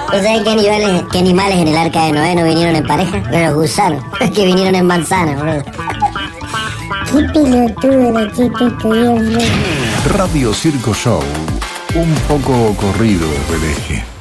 ¿Sabes qué animales en el arca de Noé no vinieron en pareja? Los gusanos, que vinieron en manzana, boludo. Qué pelotudo la chiste estudió. Radio Circo Show, un poco corrido de Hereje.